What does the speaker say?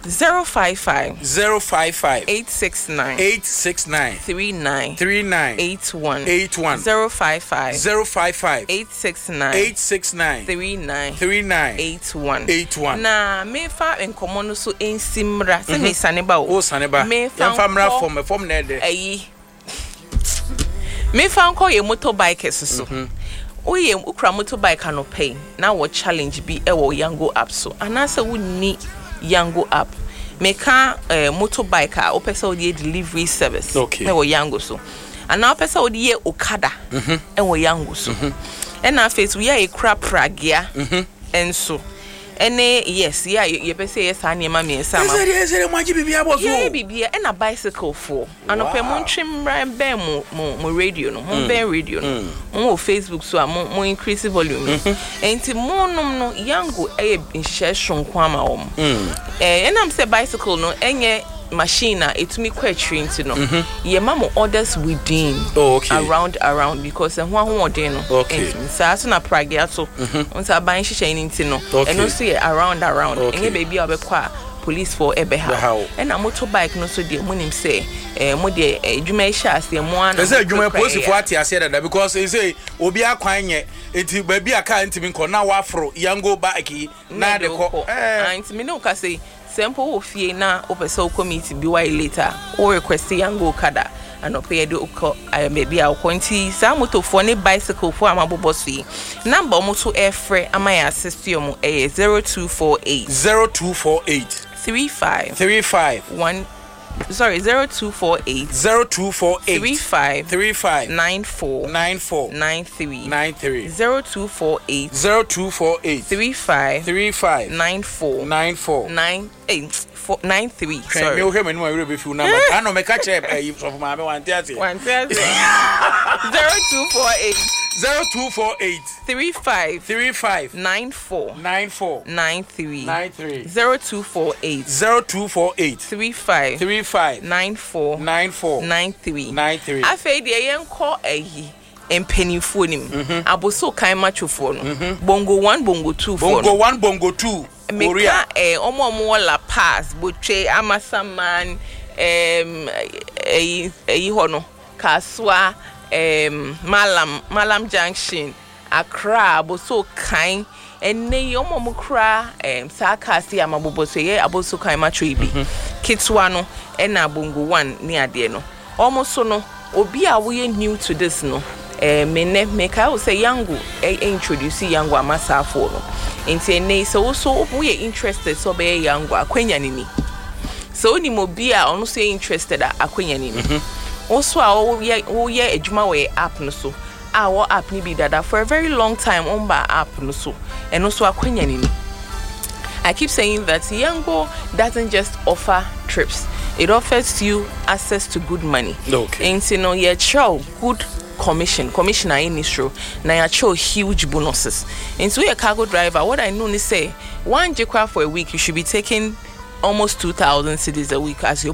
055 055 869 869 39 39 81 81 055 055 869 869 39 39 81 81 na me fa enkomo no so ensimra se me saneba o saneba me fa mra form na de ayi me fa nko ye motorbike so oye ukra motorbike no pay na wo challenge bi e wo Yango app so anasa wonni Yango app me ka motorbike a opesa wo dey delivery service e wo Yango so ana opesa wo dey Okada e wo Yango so e na face we ya ekra pragia enso ene yes ya ye pese yes anema me esa ma ese maji bibia boso ye bibia e na bicycle for anope mo ntwemra be mo radio no mo be radio no mo Facebook so mo increase volume enti mo nom no Yango e nhye hwonko ama wo enam se bicycle no enye machine etumi kwatri nti no ye mamo orders within around because ho odin no sa so na pragia so onsa ban hihye ni nti no eno so ye around enye baby obekwa police for ebeha and a motorbike no so de munim say mo de adwuma hia ase mo ana say adwuma police for atiase that because they say obi akwan nye enti baby aka ntimi nko na wafro Yango bike na de ko enti me no ka say simple ofie na opesa committee bi why later or request Yango Okada and opay do ko maybe a kwenti sa motofo ne bicycle for amabobo so yi number mo so airfare amaya assist you mo 0248 0248 35 1 sorry 0248 35 94 93 0248 35 94 93 sorry me okay me no we be few number I no me catch so for my 130 0248 35 94 93 0248 35 94 93 afei de yenko empenifo nim aboso kan machofo no bongo 1 bongo 2 bongo 1 bongo 2 Korea omo la pass botwe amasaman hono kaswa malam junction Accra aboso kan enne omo kra sakasi amaboboso ye aboso kan macho ibi kitwa no na bongo 1 ni ade no omo so no obi a we new to this no me ka say Yango introduce Yango amasafo no enti enne so we interested so be Yango akwanya nini so ni mobi a ono so interested akwanya nini also a we adwuma we app no so our app ni bi dada for a very long time on ba app no so and also akwanya nini. I keep saying that Yango doesn't just offer trips, it offers you access to good money. And you know you show good commissioner in Israel na ya show huge bonuses. And so a cargo driver, what I know is say 1 jekwa for a week you should be taking almost 2,000 cedis a week as your